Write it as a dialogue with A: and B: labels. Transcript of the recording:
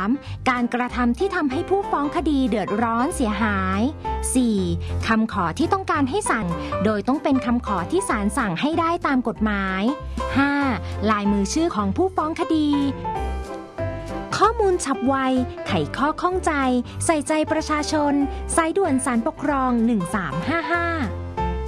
A: 3. การกระทำที่ทำให้ผู้ฟ้องคดีเดือดร้อนเสียหาย 4. คำขอที่ต้องการให้สั่งโดยต้องเป็นคำขอที่ศาลสั่งให้ได้ตามกฎหมาย 5. ลายมือชื่อของผู้ฟ้องคดีข้อมูลฉับไวไขข้อข้องใจใส่ใจประชาชนสายด่วนศาลปกครอง1355